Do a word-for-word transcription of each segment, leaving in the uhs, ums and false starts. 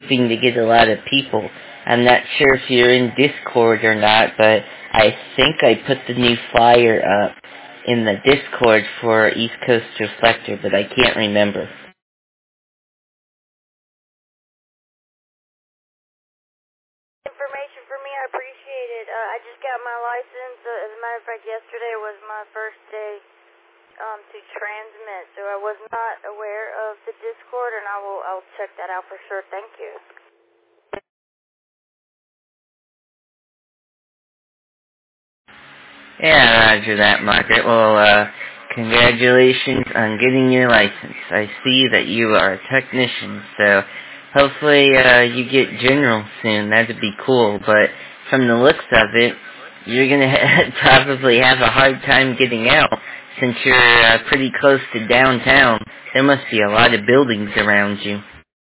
hoping to get a lot of people. I'm not sure if you're in Discord or not, but I think I put the new flyer up in the Discord for East Coast Reflector, but I can't remember. Information for me, I appreciate it. Uh, I just got my license. Uh, as a matter of fact, yesterday was my first day um, to transmit, so I was not aware of the Discord, and I will I'll check that out for sure. Thank you. Yeah, roger that, Margaret. Well, uh, congratulations on getting your license. I see that you are a technician, so hopefully uh, you get general soon. That'd be cool, but from the looks of it, you're going to probably have a hard time getting out since you're uh, pretty close to downtown. There must be a lot of buildings around you.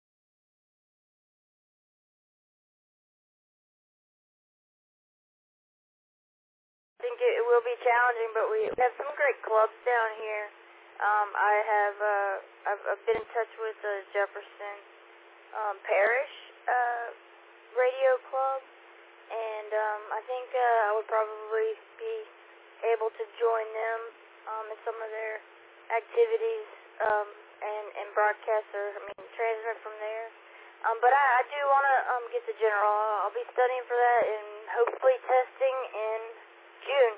I think it, it will be challenging, but we have some great clubs down here. Um, I have uh, I've, I've been in touch with the Jefferson um, Parish uh, Radio Club, and um, I think uh, I would probably be able to join them um, in some of their activities um, and, and broadcast or I mean transmit from there. Um, but I, I do want to um, get the general. I'll be studying for that and hopefully testing in June.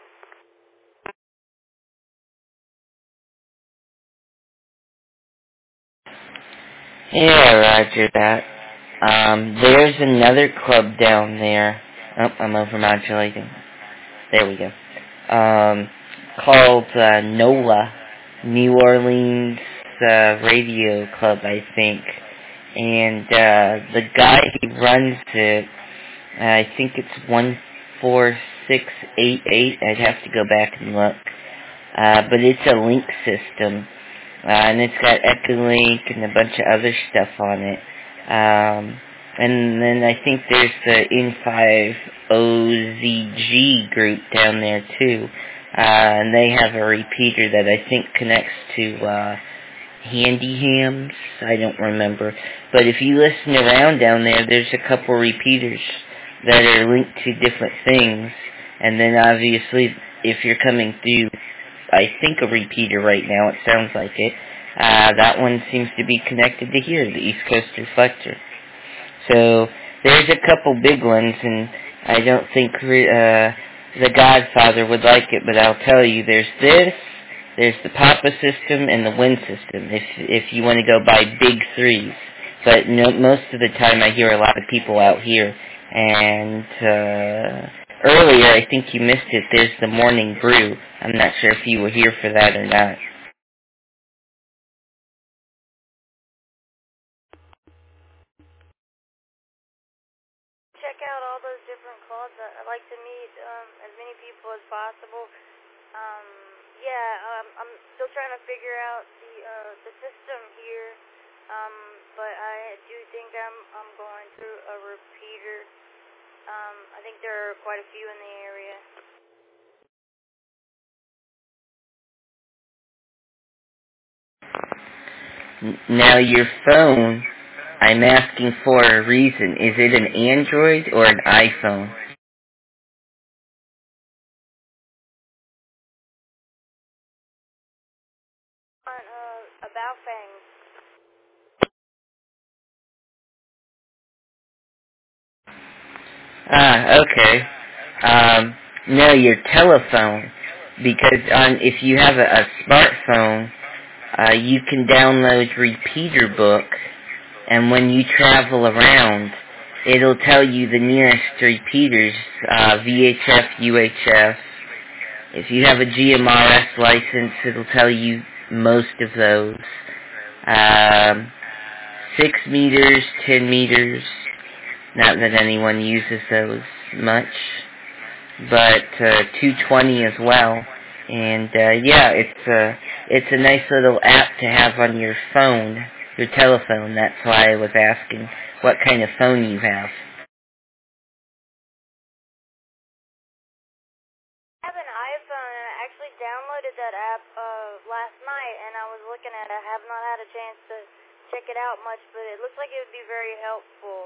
Yeah, roger that. Um, there's another club down there. Oh, I'm overmodulating. There we go. Um, called uh, NOLA, New Orleans uh, Radio Club, I think. And uh, the guy who runs it, uh, I think it's one four six eight eight. I'd have to go back and look. Uh, but it's a link system. Uh, and it's got Echolink and a bunch of other stuff on it. Um, and then I think there's the N five O Z G group down there too. Uh, and they have a repeater that I think connects to uh, Handy Hams. I don't remember. But if you listen around down there, there's a couple repeaters that are linked to different things. And then obviously, if you're coming through I think a repeater right now, it sounds like it. Uh, that one seems to be connected to here, the East Coast Reflector. So, there's a couple big ones, and I don't think uh, the Godfather would like it, but I'll tell you, there's this, there's the Papa system, and the Win system, if if you want to go by big threes. But no, most of the time I hear a lot of people out here, and uh, earlier, I think you missed it, there's the Morning Brew. I'm not sure if you were here for that or not. Check out all those different clubs. I, I like to meet um, as many people as possible. Um, yeah, um, I'm still trying to figure out the uh, the system here, um, but I do think I'm I'm going through a repeater. Um, I think there are quite a few in the area. Now your phone, I'm asking for a reason. Is it an Android or an iPhone? On uh, about things. Ah, okay. Um, no, your telephone. Because on if you have a, a smartphone, uh, you can download Repeater Book, and when you travel around, it'll tell you the nearest repeaters, uh, V H F, U H F. If you have a G M R S license, it'll tell you most of those. Um, six meters, ten meters. Not that anyone uses those much, but uh, two twenty as well. And uh, yeah, it's a it's a nice little app to have on your phone, your telephone. That's why I was asking what kind of phone you have. I have an iPhone, and I actually downloaded that app uh, last night, and I was looking at it. I have not had a chance to check it out much, but it looks like it would be very helpful.